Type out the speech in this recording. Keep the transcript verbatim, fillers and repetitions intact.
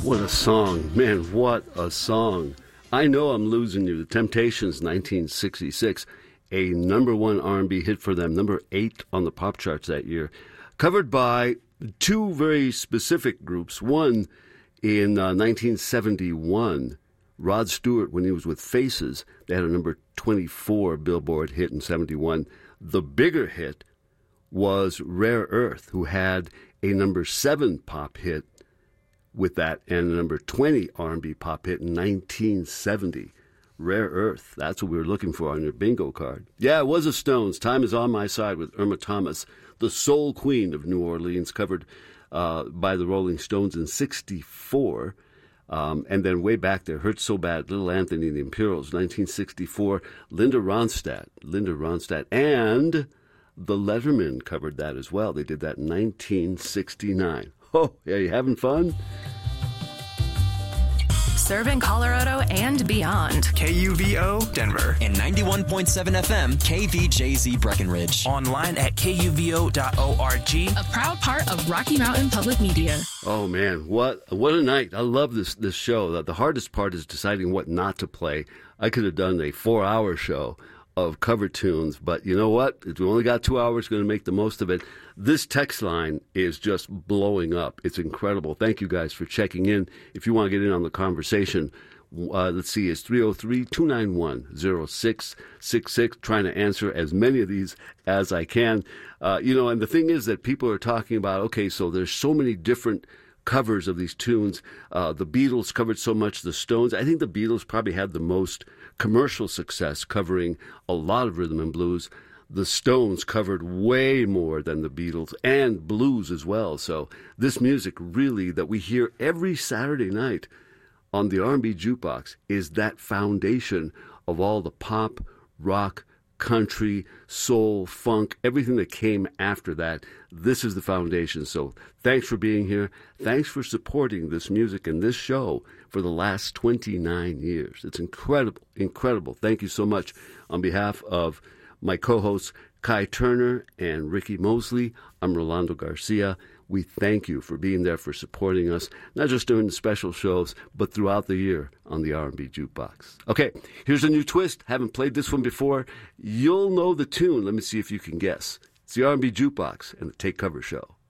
What a song. Man, what a song. I Know I'm Losing You. The Temptations, nineteen sixty-six. A number one R and B hit for them. Number eight on the pop charts that year. Covered by two very specific groups. One in uh, nineteen seventy-one. Rod Stewart, when he was with Faces, they had a number twenty-four Billboard hit in seventy-one. The bigger hit was Rare Earth, who had a number seven pop hit with that, and a number twenty R and B pop hit in nineteen seventy. Rare Earth, that's what we were looking for on your bingo card. Yeah, it was the Stones. Time Is on My Side with Irma Thomas, the soul queen of New Orleans, covered uh, by the Rolling Stones in sixty-four. Um, and then way back there, Hurt So Bad, Little Anthony and the Imperials, nineteen sixty-four. Linda Ronstadt, Linda Ronstadt, and the Lettermen covered that as well. They did that in nineteen sixty-nine. Oh, are you having fun? Serving Colorado and beyond. K U V O Denver. And ninety-one point seven F M, K V J Z Breckenridge. Online at K U V O dot org. A proud part of Rocky Mountain Public Media. Oh, man, what what a night. I love this, this show. The, the hardest part is deciding what not to play. I could have done a four-hour show of cover tunes, but you know what? If we only got two hours, going to make the most of it. This text line is just blowing up. It's incredible. Thank you guys for checking in. If you want to get in on the conversation, uh, let's see, it's three oh three, two nine one, oh six six six. Trying to answer as many of these as I can. Uh, you know, and the thing is that people are talking about, okay, so there's so many different covers of these tunes. Uh, the Beatles covered so much, the Stones. I think the Beatles probably had the most commercial success covering a lot of rhythm and blues. The Stones covered way more than the Beatles, and blues as well. So this music really that we hear every Saturday night on the R and B Jukebox is that foundation of all the pop, rock, country, soul, funk, everything that came after that. This is the foundation. So thanks for being here. Thanks for supporting this music and this show for the last twenty-nine years. It's incredible, incredible. Thank you so much on behalf of my co-hosts Kai Turner and Ricky Mosley. I'm Rolando Garcia. We thank you for being there, for supporting us, not just during the special shows, but throughout the year on the R and B Jukebox. Okay, here's a new twist. Haven't played this one before. You'll know the tune. Let me see if you can guess. It's the R and B Jukebox and the Take Cover Show.